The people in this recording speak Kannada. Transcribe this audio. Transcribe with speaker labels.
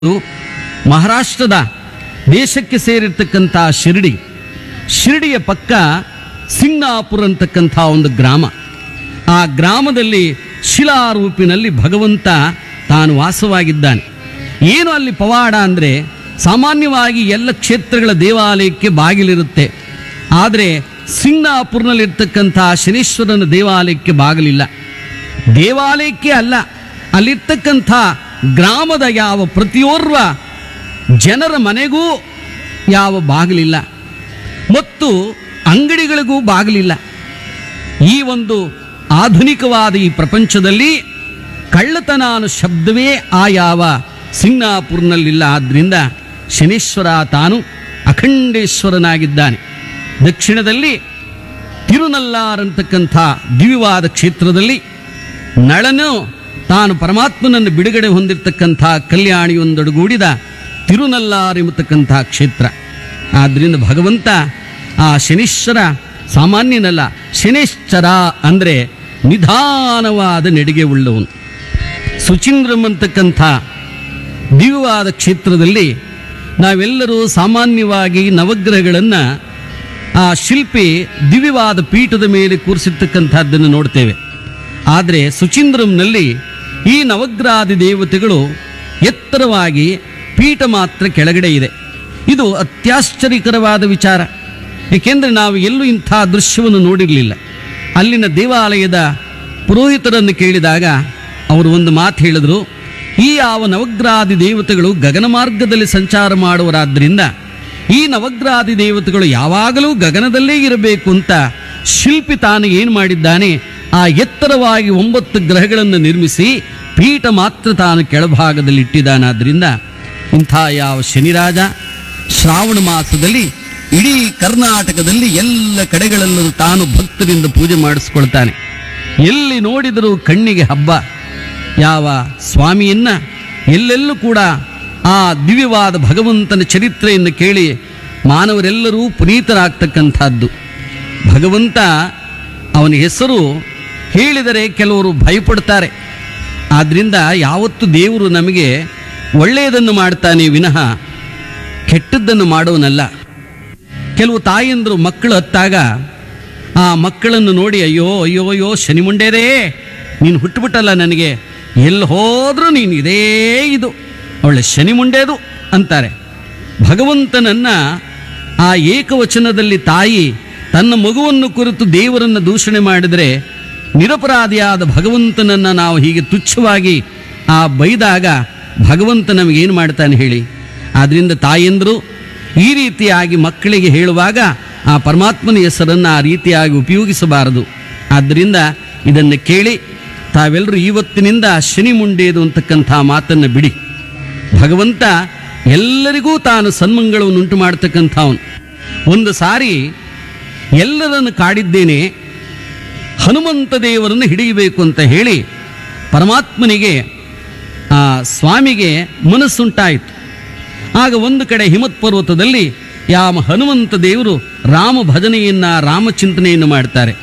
Speaker 1: ಮಹಾರಾಷ್ಟ್ರದ ದೇಶಕ್ಕೆ ಸೇರಿರ್ತಕ್ಕಂಥ ಶಿರಡಿಯ ಪಕ್ಕ ಸಿಂಗ್ನಾಪುರ ಅಂತಕ್ಕಂಥ ಒಂದು ಗ್ರಾಮ. ಆ ಗ್ರಾಮದಲ್ಲಿ ಶಿಲಾರೂಪಿನಲ್ಲಿ ಭಗವಂತ ತಾನು ವಾಸವಾಗಿದ್ದಾನೆ. ಏನು ಅಲ್ಲಿ ಪವಾಡ ಅಂದರೆ, ಸಾಮಾನ್ಯವಾಗಿ ಎಲ್ಲ ಕ್ಷೇತ್ರಗಳ ದೇವಾಲಯಕ್ಕೆ ಬಾಗಿಲಿರುತ್ತೆ, ಆದರೆ ಸಿಂಗ್ನಾಪುರ್ನಲ್ಲಿರ್ತಕ್ಕಂಥ ಶನೀಶ್ವರನ ದೇವಾಲಯಕ್ಕೆ ಬಾಗಿಲಿಲ್ಲ. ದೇವಾಲಯಕ್ಕೆ ಅಲ್ಲ, ಅಲ್ಲಿರ್ತಕ್ಕಂಥ ಗ್ರಾಮದ ಯಾವ ಪ್ರತಿಯೋರ್ವ ಜನರ ಮನೆಗೂ ಯಾವ ಬಾಗಿಲಿಲ್ಲ ಮತ್ತು ಅಂಗಡಿಗಳಿಗೂ ಬಾಗಿಲಿಲ್ಲ. ಈ ಒಂದು ಆಧುನಿಕವಾದ ಈ ಪ್ರಪಂಚದಲ್ಲಿ ಕಳ್ಳತನ ಅನ್ನೋ ಶಬ್ದವೇ ಆ ಯಾವ ಸಿಂಗ್ನಾಪುರ್ನಲ್ಲಿಲ್ಲ. ಆದ್ದರಿಂದ ಶನೀಶ್ವರ ತಾನು ಅಖಂಡೇಶ್ವರನಾಗಿದ್ದಾನೆ. ದಕ್ಷಿಣದಲ್ಲಿ ತಿರುನಲ್ಲಾರ್ ಅಂತಕ್ಕಂಥ ದಿವ್ಯವಾದ ಕ್ಷೇತ್ರದಲ್ಲಿ ನಳನು ತಾನು ಪರಮಾತ್ಮನನ್ನು ಬಿಡುಗಡೆ ಹೊಂದಿರತಕ್ಕಂಥ ಕಲ್ಯಾಣಿಯೊಂದೊಡಗೂಡಿದ ತಿರುನಲ್ಲಾರ್ ಎಂಬತಕ್ಕಂಥ ಕ್ಷೇತ್ರ. ಆದ್ದರಿಂದ ಭಗವಂತ ಆ ಶನೀಶ್ವರ ಸಾಮಾನ್ಯನಲ್ಲ. ಶನೈಶ್ಚರ ಅಂದರೆ ನಿಧಾನವಾದ ನಡಿಗೆ ಉಳ್ಳವನು. ಸುಚಿಂದ್ರಂ ಅಂತಕ್ಕಂಥ ದಿವ್ಯವಾದ ಕ್ಷೇತ್ರದಲ್ಲಿ ನಾವೆಲ್ಲರೂ ಸಾಮಾನ್ಯವಾಗಿ ನವಗ್ರಹಗಳನ್ನು ಆ ಶಿಲ್ಪಿ ದಿವ್ಯವಾದ ಪೀಠದ ಮೇಲೆ ಕೂರಿಸಿರ್ತಕ್ಕಂಥದ್ದನ್ನು ನೋಡ್ತೇವೆ. ಆದರೆ ಸುಚಿಂದ್ರಂನಲ್ಲಿ ಈ ನವಗ್ರಹಾದಿ ದೇವತೆಗಳು ಎತ್ತರವಾಗಿ, ಪೀಠ ಮಾತ್ರ ಕೆಳಗಡೆ ಇದೆ. ಇದು ಅತ್ಯಾಶ್ಚರ್ಯಕರವಾದ ವಿಚಾರ. ಏಕೆಂದರೆ ನಾವು ಎಲ್ಲೂ ಇಂಥ ದೃಶ್ಯವನ್ನು ನೋಡಿರಲಿಲ್ಲ. ಅಲ್ಲಿನ ದೇವಾಲಯದ ಪುರೋಹಿತರನ್ನು ಕೇಳಿದಾಗ ಅವರು ಒಂದು ಮಾತು ಹೇಳಿದರು, ಈ ಯಾವ ನವಗ್ರಹಾದಿ ದೇವತೆಗಳು ಗಗನ ಮಾರ್ಗದಲ್ಲಿ ಸಂಚಾರ ಮಾಡುವರಾದ್ದರಿಂದ ಈ ನವಗ್ರಹಾದಿ ದೇವತೆಗಳು ಯಾವಾಗಲೂ ಗಗನದಲ್ಲೇ ಇರಬೇಕು ಅಂತ ಶಿಲ್ಪಿ ತಾನು ಏನು ಮಾಡಿದ್ದಾನೆ, ಆ ಎತ್ತರವಾಗಿ 9 ಗ್ರಹಗಳನ್ನು ನಿರ್ಮಿಸಿ ಪೀಠ ಮಾತ್ರ ತಾನು ಕೆಳಭಾಗದಲ್ಲಿ ಇಟ್ಟಿದ್ದಾನಾದ್ದರಿಂದ ಇಂಥ ಯಾವ ಶನಿರಾಜ ಶ್ರಾವಣ ಮಾಸದಲ್ಲಿ ಇಡೀ ಕರ್ನಾಟಕದಲ್ಲಿ ಎಲ್ಲ ಕಡೆಗಳಲ್ಲೂ ತಾನು ಭಕ್ತರಿಂದ ಪೂಜೆ ಮಾಡಿಸ್ಕೊಳ್ತಾನೆ. ಎಲ್ಲಿ ನೋಡಿದರೂ ಕಣ್ಣಿಗೆ ಹಬ್ಬ. ಯಾವ ಸ್ವಾಮಿಯನ್ನ ಎಲ್ಲೆಲ್ಲೂ ಕೂಡ ಆ ದಿವ್ಯವಾದ ಭಗವಂತನ ಚರಿತ್ರೆಯನ್ನು ಕೇಳಿ ಮಾನವರೆಲ್ಲರೂ ಪುನೀತರಾಗ್ತಕ್ಕಂಥದ್ದು. ಭಗವಂತ ಅವನ ಹೆಸರು ಹೇಳಿದರೆ ಕೆಲವರು ಭಯಪಡ್ತಾರೆ. ಆದ್ದರಿಂದ ಯಾವತ್ತು ದೇವರು ನಮಗೆ ಒಳ್ಳೆಯದನ್ನು ಮಾಡ್ತಾನೆ ವಿನಃ ಕೆಟ್ಟದ್ದನ್ನು ಮಾಡೋನಲ್ಲ. ಕೆಲವು ತಾಯಂದರು ಮಕ್ಕಳು ಹತ್ತಾಗ ಆ ಮಕ್ಕಳನ್ನು ನೋಡಿ ಅಯ್ಯೋ ಅಯ್ಯೋ ಅಯ್ಯೋ ಶನಿ ಮುಂಡೇರೇ, ನೀನು ಹುಟ್ಟುಬಿಟ್ಟಲ್ಲ, ನನಗೆ ಎಲ್ಲಿ ಹೋದರೂ ನೀನು ಇದೇ ಇದು ಒಳ್ಳೆ ಶನಿ ಮುಂಡೇದು ಅಂತಾರೆ. ಭಗವಂತನನ್ನು ಆ ಏಕವಚನದಲ್ಲಿ ತಾಯಿ ತನ್ನ ಮಗುವನ್ನು ಕುರಿತು ದೇವರನ್ನು ದೂಷಣೆ ಮಾಡಿದರೆ, ನಿರಪರಾಧಿಯಾದ ಭಗವಂತನನ್ನು ನಾವು ಹೀಗೆ ತುಚ್ಛವಾಗಿ ಬೈದಾಗ ಭಗವಂತ ನಮಗೇನು ಮಾಡ್ತಾನೆ ಹೇಳಿ. ಆದ್ದರಿಂದ ತಾಯಂದರು ಈ ರೀತಿಯಾಗಿ ಮಕ್ಕಳಿಗೆ ಹೇಳುವಾಗ ಆ ಪರಮಾತ್ಮನ ಹೆಸರನ್ನು ಆ ರೀತಿಯಾಗಿ ಉಪಯೋಗಿಸಬಾರದು. ಆದ್ದರಿಂದ ಇದನ್ನು ಕೇಳಿ ತಾವೆಲ್ಲರೂ ಇವತ್ತಿನಿಂದ ಶನಿ ಮುಂಡೇದು ಅಂತಕ್ಕಂಥ ಮಾತನ್ನು ಬಿಡಿ. ಭಗವಂತ ಎಲ್ಲರಿಗೂ ತಾನು ಸನ್ಮಂಗಳವನ್ನು ಉಂಟು ಮಾಡ್ತಕ್ಕಂಥವನು. ಒಂದು ಸಾರಿ ಎಲ್ಲರನ್ನು ಕಾಡಿದ್ದೇನೆ, ಹನುಮಂತ ದೇವರನ್ನು ಹಿಡಿಯಬೇಕು ಅಂತ ಹೇಳಿ ಪರಮಾತ್ಮನಿಗೆ ಆ ಸ್ವಾಮಿಗೆ ಮನಸ್ಸುಂಟಾಯಿತು. ಆಗ ಒಂದು ಕಡೆ ಹಿಮತ್ ಪರ್ವತದಲ್ಲಿ ಯಾವ ಹನುಮಂತ ದೇವರು ರಾಮ ಭಜನೆಯನ್ನು ರಾಮಚಿಂತನೆಯನ್ನು ಮಾಡ್ತಾರೆ.